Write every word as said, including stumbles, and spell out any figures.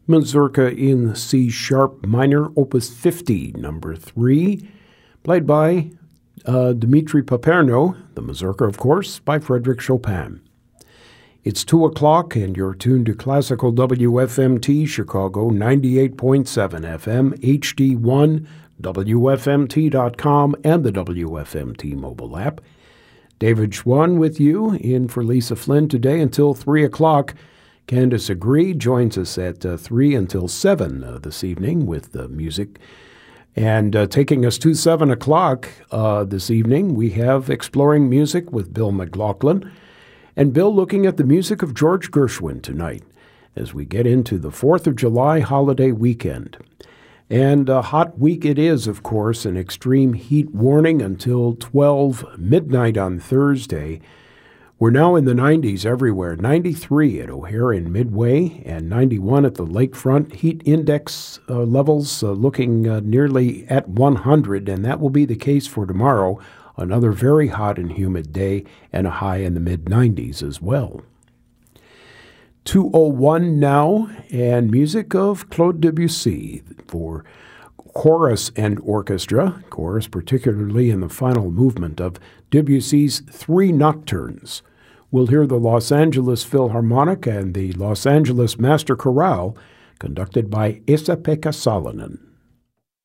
Mazurka in C-sharp minor, opus fifty, number three, played by uh, Dmitri Paperno, the mazurka, of course, by Frédéric Chopin. It's two o'clock, and you're tuned to Classical W F M T, Chicago, ninety-eight point seven F M, H D one, W F M T dot com, and the W F M T mobile app. David Schwann with you, in for Lisa Flynn today until three o'clock. Candace Agree joins us at uh, three until seven uh, this evening with the uh, music. And uh, taking us to seven o'clock uh, this evening, we have Exploring Music with Bill McLaughlin. And Bill looking at the music of George Gershwin tonight as we get into the fourth of July holiday weekend. And a hot week it is, of course, an extreme heat warning until twelve midnight on Thursday. We're now in the nineties everywhere, ninety-three at O'Hare in Midway and ninety-one at the lakefront. Heat index uh, levels uh, looking uh, nearly at one hundred, and that will be the case for tomorrow. Another very hot and humid day, and a high in the mid nineties as well. two oh one now, and music of Claude Debussy for chorus and orchestra, chorus particularly in the final movement of Debussy's Three Nocturnes. We'll hear the Los Angeles Philharmonic and the Los Angeles Master Chorale, conducted by Esa-Pekka Salonen.